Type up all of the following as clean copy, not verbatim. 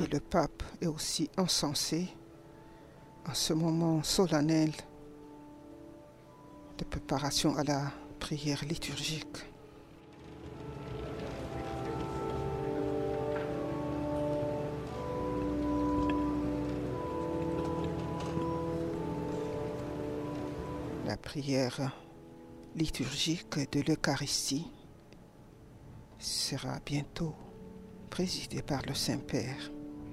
Et le pape est aussi encensé en ce moment solennel de préparation à la prière liturgique. La prière liturgique de l'Eucharistie sera bientôt présidée par le Saint-Père.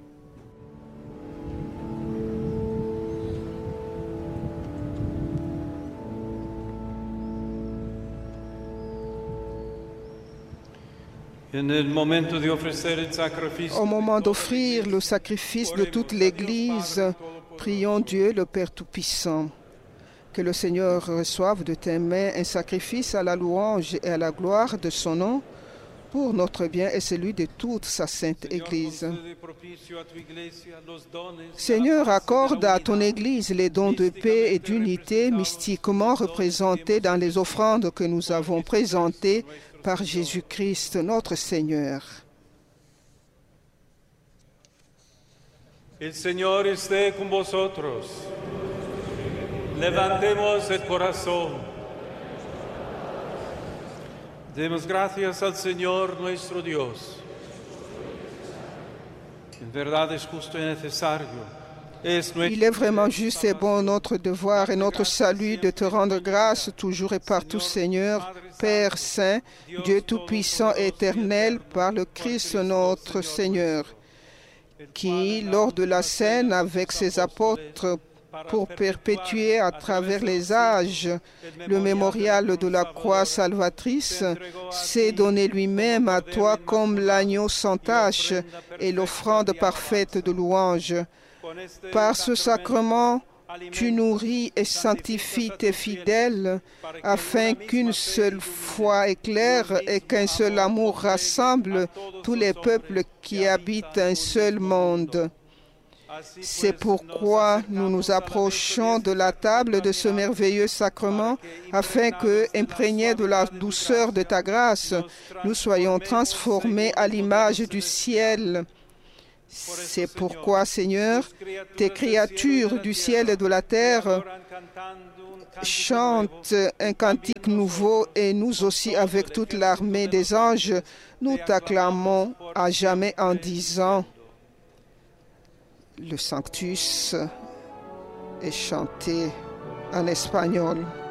Au moment d'offrir le sacrifice de toute l'Église, prions Dieu le Père Tout-Puissant. Que le Seigneur reçoive de tes mains un sacrifice à la louange et à la gloire de son nom, pour notre bien et celui de toute sa sainte Église. Seigneur, accorde à ton Église les dons de paix et d'unité mystiquement représentés dans les offrandes que nous avons présentées par Jésus-Christ, notre Seigneur. El Señor esté con vosotros. Levantemos el corazón. Demos gracias al Señor nuestro Dios. En verdad es justo y necesario. Il est vraiment juste et bon, notre devoir et notre salut, de te rendre grâce toujours et partout, Seigneur, Père Saint, Dieu Tout-Puissant et Éternel, par le Christ notre Seigneur, qui, lors de la scène avec ses apôtres, pour perpétuer à travers les âges le mémorial de la croix salvatrice, s'est donné lui-même à toi comme l'agneau sans tache et l'offrande parfaite de louange. Par ce sacrement, tu nourris et sanctifies tes fidèles, afin qu'une seule foi éclaire et qu'un seul amour rassemble tous les peuples qui habitent un seul monde. C'est pourquoi nous nous approchons de la table de ce merveilleux sacrement, afin que, imprégnés de la douceur de ta grâce, nous soyons transformés à l'image du ciel. C'est pourquoi, Seigneur, tes créatures du ciel et de la terre chantent un cantique nouveau, et nous aussi, avec toute l'armée des anges, nous t'acclamons à jamais en disant: le Sanctus est chanté en espagnol.